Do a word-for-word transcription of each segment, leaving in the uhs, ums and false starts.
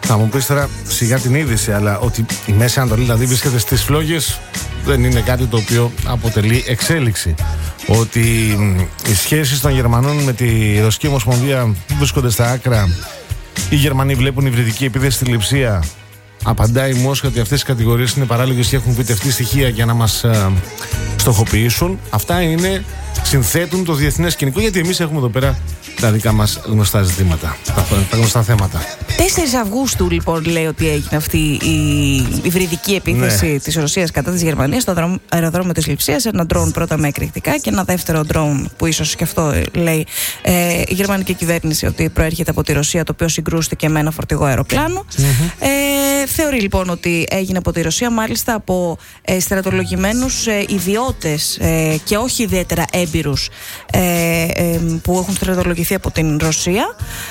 Θα μου πεις τώρα σιγά την είδηση, αλλά ότι η Μέση Ανατολή δηλαδή βρίσκεται στις φλόγες δεν είναι κάτι το οποίο αποτελεί εξέλιξη. Ότι οι σχέσεις των Γερμανών με τη Ρωσική Ομοσπονδία βρίσκονται στα άκρα. Οι Γερμανοί βλέπουν υβριδική επίθεση στη Λειψία. Απαντάει η Μόσχα ότι αυτές οι κατηγορίες είναι παράλογες και έχουν βιτευτεί στοιχεία για να μας ε, στοχοποιήσουν. Αυτά είναι, συνθέτουν το διεθνές σκηνικό, γιατί εμείς έχουμε εδώ πέρα τα δικά μας γνωστά ζητήματα, τα, τα γνωστά θέματα. τέσσερις Αυγούστου λοιπόν λέει ότι έγινε αυτή η υβριδική επίθεση ναι. της Ρωσίας κατά της Γερμανίας στο αεροδρόμιο της Λειψίας. Ένα ντρόουν πρώτα με εκρηκτικά και ένα δεύτερο ντρόουν που ίσως και αυτό λέει ε, η γερμανική κυβέρνηση ότι προέρχεται από τη Ρωσία, το οποίο συγκρούστηκε με ένα φορτηγό αεροπλάνο. Mm-hmm. Ε, θεωρεί λοιπόν ότι έγινε από τη Ρωσία, μάλιστα από ε, στρατολογημένους ε, ιδιώτες ε, και όχι ιδιαίτερα έμπειρους ε, ε, που έχουν στρατολογηθεί από την Ρωσία.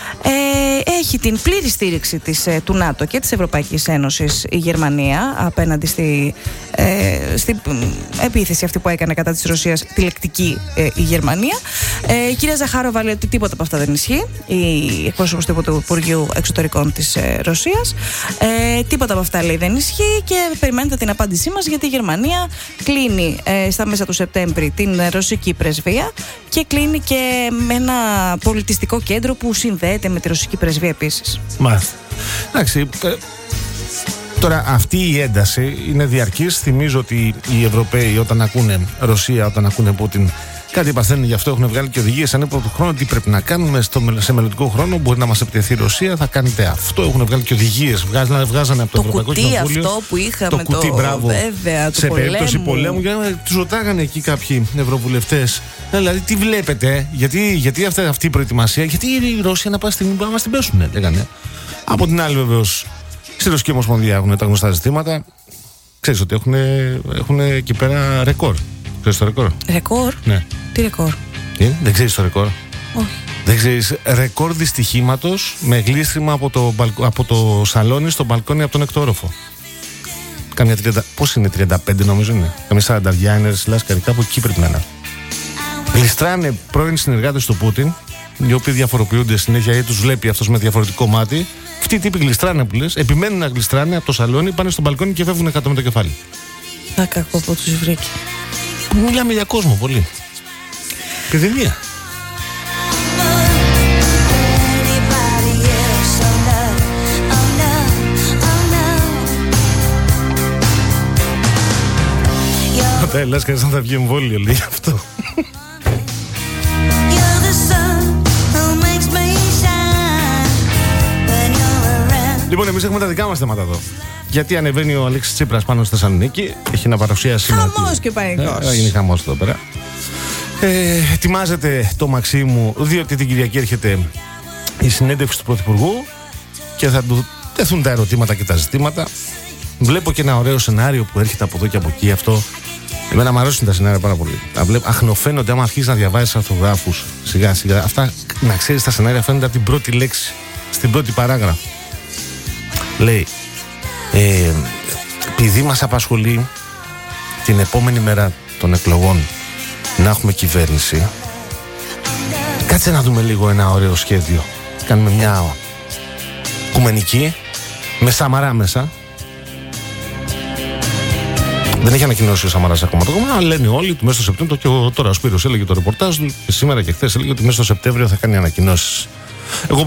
Ε, έχει την πλήρη στήριξη της, ε, του ΝΑΤΟ και της Ευρωπαϊκής Ένωσης η Γερμανία απέναντι στη, ε, στη επίθεση αυτή που έκανε κατά της Ρωσίας τη λεκτική ε, η Γερμανία. Ε, η κυρία Ζαχάροβα λέει ότι τίποτα από αυτά δεν ισχύει, η εκπρόσωπος του Υπουργείου Εξωτερικών της ε, Ρωσίας. Ε, τίποτα από αυτά λέει δεν ισχύει και περιμένετε την απάντησή μας, γιατί η Γερμανία κλείνει ε, στα μέσα του Σεπτέμβρη την ρωσική πρεσβεία και κλείνει και με ένα πολιτιστικό κέντρο που συνδέεται με τη ρωσική πρεσβεία επίσης. Μάλιστα. Εντάξει, ε, τώρα αυτή η ένταση είναι διαρκής. Θυμίζω ότι οι Ευρωπαίοι όταν ακούνε Ρωσία, όταν ακούνε Πούτιν, κάτι παθαίνουν, γι' αυτό έχουν βγάλει και οδηγίες ανέπο του χρόνου τι πρέπει να κάνουμε στο, σε μελλοντικό χρόνο. Μπορεί να μας επιτεθεί η Ρωσία, θα κάνετε αυτό. Έχουν βγάλει και οδηγίες. Βγάζανε, βγάζανε από το, το Ευρωπαϊκό Κοινοβούλιο. Αυτό που είχαμε, το κουτί, το, μπράβο, βέβαια, σε πολέμου. περίπτωση πολέμου. Για να τους ρωτάγανε εκεί κάποιοι ευρωβουλευτές. Δηλαδή, τι βλέπετε, γιατί, γιατί αυτή, αυτή η προετοιμασία, γιατί η Ρώσια να πάει στην να μας την πέσουν, λέγανε. Από την άλλη, βεβαίως, στη Ρωσική Ομοσπονδία έχουν τα γνωστά ζητήματα. Ξέρεις ότι έχουν, έχουν εκεί πέρα ρεκόρ. Ξέρεις το ρεκόρ? Ρεκόρ? Ναι. Τι ρεκόρ? Τι, δεν ξέρεις το ρεκόρ? Όχι. Δεν ξέρεις? Ρεκόρ δυστυχήματος με γλίστριμα από το, μπαλκο, από το σαλόνι στο μπαλκόνι από τον εκτόροφο. Καμιά τριάντα, πώς είναι, τριάντα πέντε νομίζω είναι. Καμιά σαρανταριά είναι ρεσιλάσκα, κάπου εκεί πρέπει να είναι. Γλιστράνε πρώην συνεργάτες του Πούτιν, οι οποίοι διαφοροποιούνται συνέχεια ή τους βλέπει αυτός με διαφορετικό μάτι. Αυτοί οι τύποι γλιστράνε που λες, επιμένουν να γλιστράνε από το σαλόνι, πάνε στο μπαλκόνι και φεύγουν κάτω με το κεφάλι. Θα κακό που τους βρήκε. Μιλάμε για κόσμο πολύ. Επιδημία. Τα λες και σαν θα βγει εμβόλιο, λέει αυτό. Λοιπόν, εμείς έχουμε τα δικά μας θέματα εδώ. Γιατί ανεβαίνει ο Αλέξης Τσίπρας πάνω στη Θεσσαλονίκη, έχει να παρουσιάσει. Χαμός και πανικός. Ε, είναι χαμός εδώ πέρα. Ε, ετοιμάζεται το Μαξίμου, διότι την Κυριακή έρχεται η συνέντευξη του Πρωθυπουργού και θα του τεθούν τα ερωτήματα και τα ζητήματα. Βλέπω και ένα ωραίο σενάριο που έρχεται από εδώ και από εκεί. Αυτό εμένα μου αρέσουν τα σενάρια πάρα πολύ. Τα βλέπω, αχνοφαίνονται άμα αρχίσει να διαβάζει αρθρογράφους σιγά σιγά. Αυτά να ξέρεις, τα σενάρια φαίνονται από την πρώτη λέξη, στην πρώτη παράγραφο. Λέει, ε, επειδή μας απασχολεί την επόμενη μέρα των εκλογών να έχουμε κυβέρνηση, κάτσε να δούμε λίγο ένα ωραίο σχέδιο. Κάνουμε μια οικουμενική με Σαμαρά μέσα. Δεν έχει ανακοινώσει ο Σαμαράς ακόμα το κόμμα, αλλά λένε όλοι ότι μέσα στο Σεπτέμβριο, και ο, τώρα ο Σπύρος έλεγε το ρεπορτάζ του και σήμερα και χθες έλεγε ότι μέσα στο Σεπτέμβριο θα κάνει ανακοινώσεις. Εγώ